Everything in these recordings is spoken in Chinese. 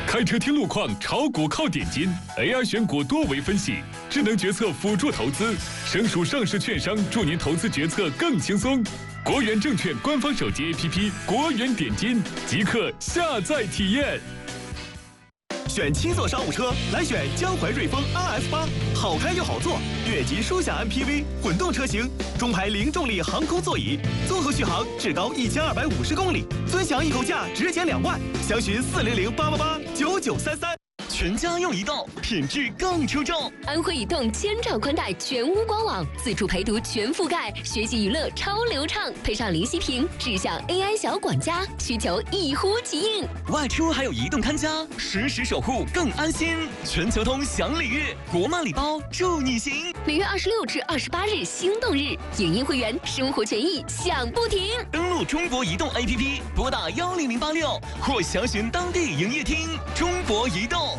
开车听路况，炒股靠点金 ，AI 选股多维分析，智能决策辅助投资，省属上市券商助您投资决策更轻松。国元证券官方手机 APP 国元点金，即刻下载体验。 选七座商务车，来选江淮瑞风 RF8，好开又好坐，越级舒享 MPV 混动车型，中排零重力航空座椅，综合续航至高1250公里，尊享易购价直减2万，详询400-888-9933。全家用移动，品质更出众。 安徽移动千兆宽带全屋官网，自助陪读全覆盖，学习娱乐超流畅，配上零息屏，智享 AI 小管家，需求一呼即应。 外出还有移动看家，实时守护更安心。全球通享礼遇，国漫礼包祝你行。 6月26至28日心动日，影音会员生活权益享不停。 登录中国移动 APP， 拨打10086或详询当地营业厅。中国移动。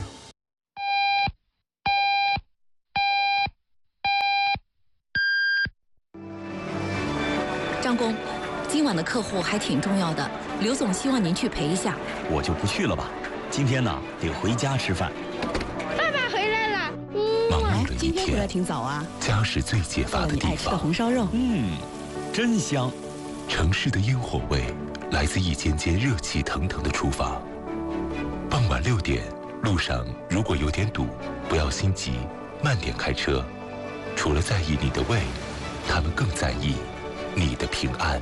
张工，今晚的客户还挺重要的，刘总希望您去陪一下。 我就不去了吧，今天呢得回家吃饭。 爸爸回来了。 忙碌的一今天回来天， 挺早啊。 家是最解乏的地你爱吃的方。 红烧肉。 真香。城市的烟火味来自一间间热气腾腾的厨房。傍晚6点，路上如果有点堵，不要心急，慢点开车。除了在意你的胃，他们更在意你的平安。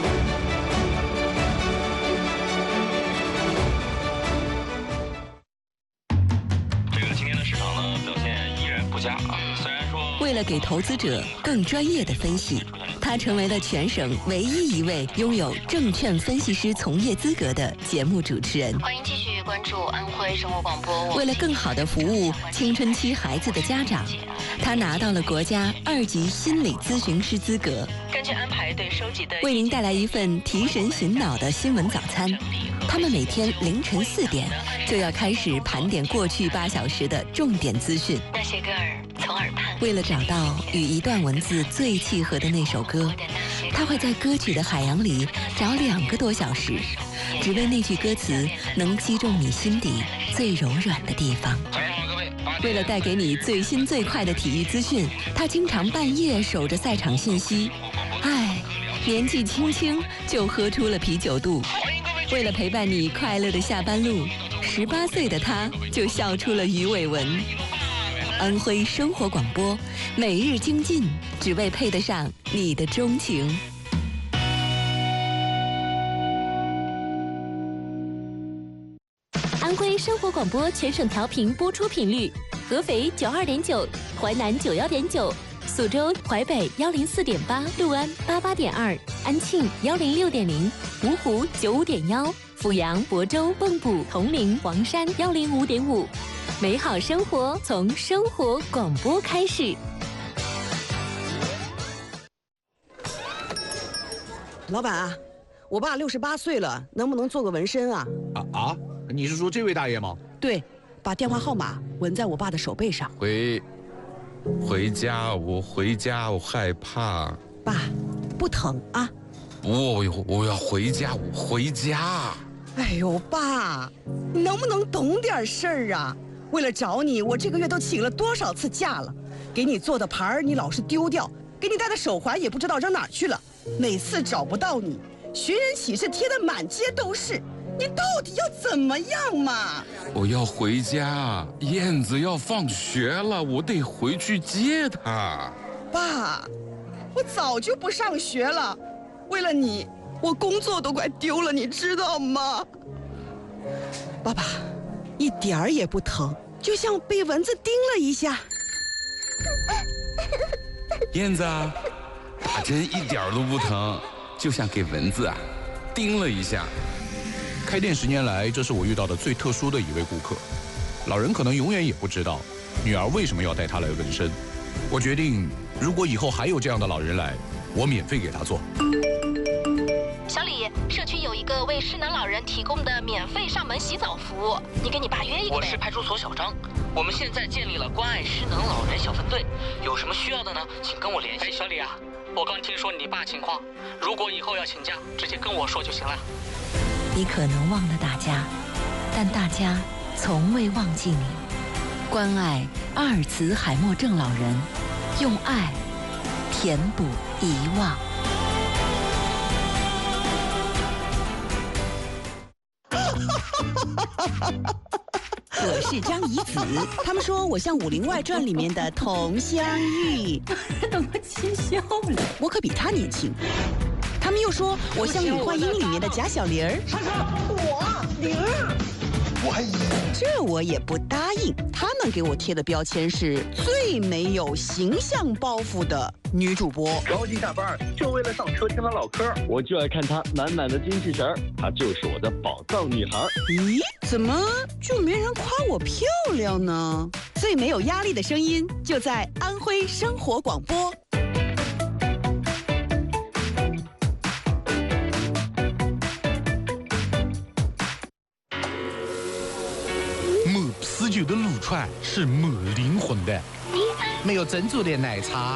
今天的市场呢表现依然不佳啊，虽然说为了给投资者更专业的分析，他成为了全省唯一一位拥有证券分析师从业资格的节目主持人。 欢迎继续关注安徽生活广播。 为了更好地服务青春期孩子的家长，他拿到了国家2级心理咨询师资格。 根据安排对收集的， 为您带来一份提神醒脑的新闻早餐。他们每天凌晨4点就要开始盘点过去8小时的重点资讯。 那些歌儿从耳畔。 为了找到与一段文字最契合的那首歌，他会在歌曲的海洋里找2个多小时，只为那句歌词能击中你心底最柔软的地方。为了带给你最新最快的体育资讯，他经常半夜守着赛场信息。年纪轻轻就喝出了啤酒肚。为了陪伴你快乐的下班路，18岁的他就笑出了鱼尾纹。安徽生活广播，每日精进，只为配得上你的钟情。 安徽生活广播全省调频播出频率：合肥92.9，淮南91.9。苏州、淮北104.8，六安88.2，安庆106.0，芜湖95.1，阜阳、亳州、蚌埠、铜陵、黄山105.5。美好生活从生活广播开始。 老板啊，我爸68岁了，能不能做个纹身啊？ 你是说这位大爷吗？ 对，把电话号码纹在我爸的手背上。 回家，我回家，我害怕。 爸，不疼啊？ 我要回家，我回家。 哎呦，爸，你能不能懂点事儿啊？为了找你，我这个月都请了多少次假了？给你做的牌儿你老是丢掉，给你戴的手环也不知道扔哪儿去了。每次找不到你，寻人启事贴得满街都是。你到底要怎么样嘛？ 我要回家，燕子要放学了，我得回去接她。 爸，我早就不上学了，为了你，我工作都快丢了，你知道吗？爸爸，一点儿也不疼，就像被蚊子叮了一下。 燕子啊，打针一点都不疼，就像给蚊子叮了一下。 开店10年来，这是我遇到的最特殊的一位顾客。老人可能永远也不知道，女儿为什么要带他来纹身。我决定，如果以后还有这样的老人来，我免费给他做。 小李，社区有一个为失能老人提供的免费上门洗澡服务，你给你爸约一个呗。 我是派出所小张，我们现在建立了关爱失能老人小分队，有什么需要的呢，请跟我联系。 小李啊，我刚听说你爸情况，如果以后要请假，直接跟我说就行了。 你可能忘了大家，但大家从未忘记你。关爱阿尔茨海默症老人，用爱填补遗忘。 我是张怡子，他们说我像《武林外传》里面的佟湘玉， 怎么气笑了？ 我可比她年轻。他们又说我像《女幻音》里面的贾小玲儿，我玲儿，这我也不答应。他们给我贴的标签是最没有形象包袱的女主播。 着急下班就为了上车听她唠嗑，我就爱看她满满的精气神儿，她就是我的宝藏女孩。 咦，怎么就没人夸我漂亮呢？最没有压力的声音就在安徽生活广播。 没啤酒的撸串是没灵魂的，没有珍珠的奶茶